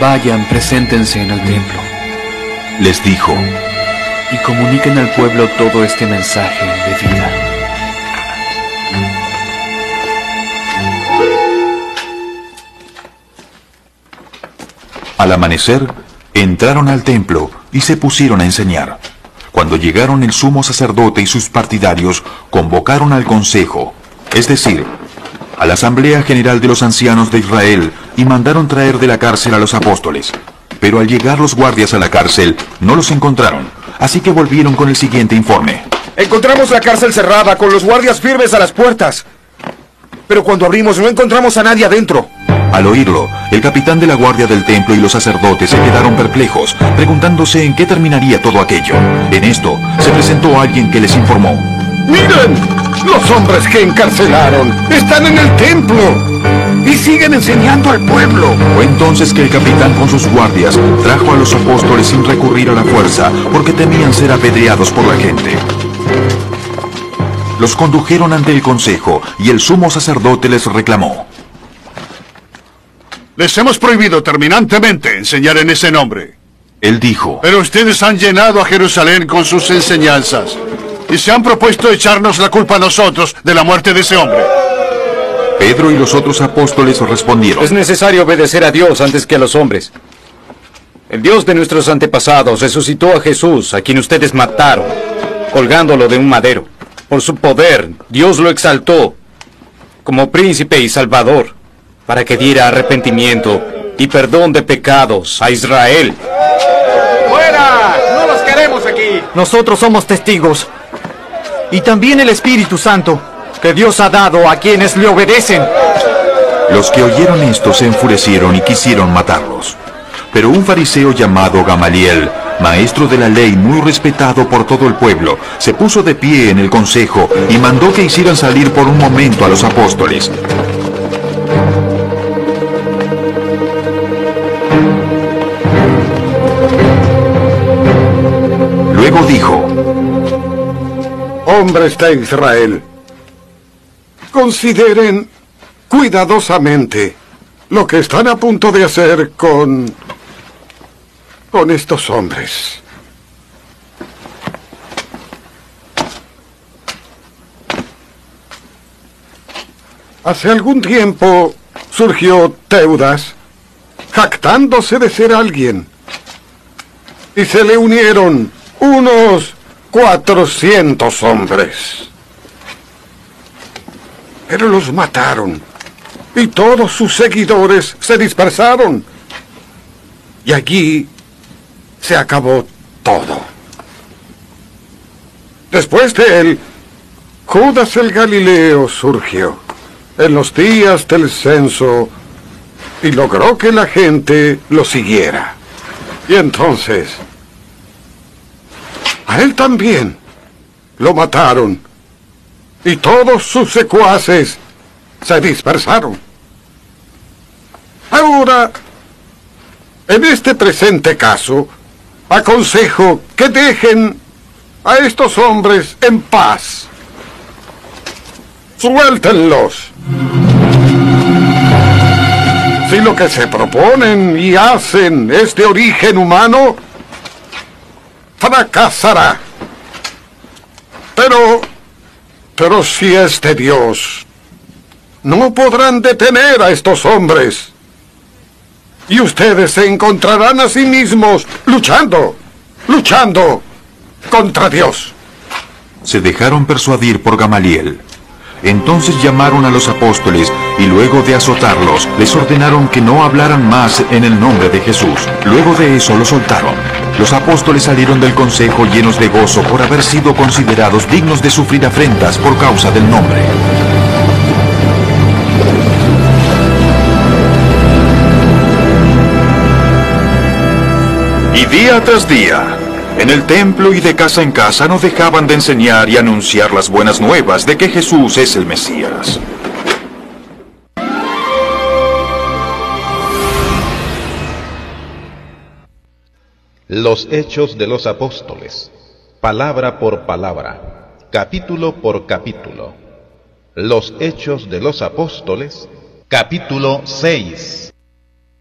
Vayan, preséntense en el templo. Les dijo. Y comuniquen al pueblo todo este mensaje de vida. Al amanecer, entraron al templo y se pusieron a enseñar. Cuando llegaron el sumo sacerdote y sus partidarios, convocaron al consejo, es decir, a la asamblea general de los ancianos de Israel, y mandaron traer de la cárcel a los apóstoles. Pero al llegar los guardias a la cárcel, no los encontraron, así que volvieron con el siguiente informe. Encontramos la cárcel cerrada, con los guardias firmes a las puertas. Pero cuando abrimos no encontramos a nadie adentro. Al oírlo, el capitán de la guardia del templo y los sacerdotes se quedaron perplejos, preguntándose en qué terminaría todo aquello. En esto, se presentó alguien que les informó. ¡Miren! Los hombres que encarcelaron están en el templo y siguen enseñando al pueblo. Fue entonces que el capitán con sus guardias trajo a los apóstoles sin recurrir a la fuerza, porque temían ser apedreados por la gente. Los condujeron ante el consejo y el sumo sacerdote les reclamó. Les hemos prohibido terminantemente enseñar en ese nombre. Él dijo. Pero ustedes han llenado a Jerusalén con sus enseñanzas y se han propuesto echarnos la culpa a nosotros de la muerte de ese hombre. Pedro y los otros apóstoles respondieron. Es necesario obedecer a Dios antes que a los hombres. El Dios de nuestros antepasados resucitó a Jesús, a quien ustedes mataron, colgándolo de un madero. Por su poder, Dios lo exaltó como príncipe y salvador, para que diera arrepentimiento y perdón de pecados a Israel. ¡Fuera! ¡No los queremos aquí! Nosotros somos testigos. Y también el Espíritu Santo, que Dios ha dado a quienes le obedecen. Los que oyeron esto se enfurecieron y quisieron matarlos. Pero un fariseo llamado Gamaliel, maestro de la ley muy respetado por todo el pueblo, se puso de pie en el consejo y mandó que hicieran salir por un momento a los apóstoles. Luego dijo: Hombres de Israel, consideren cuidadosamente lo que están a punto de hacer con estos hombres. Hace algún tiempo surgió Teudas, jactándose de ser alguien, y se le unieron unos 400 hombres. Pero los mataron, y todos sus seguidores se dispersaron. Y allí se acabó todo. Después de él, Judas el Galileo surgió en los días del censo y logró que la gente lo siguiera. Y entonces, a él también lo mataron, y todos sus secuaces se dispersaron. Ahora, en este presente caso, aconsejo que dejen a estos hombres en paz. Suéltenlos. Si lo que se proponen y hacen es de origen humano, fracasará. Pero si es de Dios, no podrán detener a estos hombres. Y ustedes se encontrarán a sí mismos luchando contra Dios. Se dejaron persuadir por Gamaliel. Entonces llamaron a los apóstoles y luego de azotarlos, les ordenaron que no hablaran más en el nombre de Jesús. Luego de eso los soltaron. Los apóstoles salieron del consejo llenos de gozo por haber sido considerados dignos de sufrir afrentas por causa del nombre. Y día tras día, en el templo y de casa en casa no dejaban de enseñar y anunciar las buenas nuevas de que Jesús es el Mesías. Los Hechos de los Apóstoles, palabra por palabra, capítulo por capítulo. Los Hechos de los Apóstoles, capítulo 6.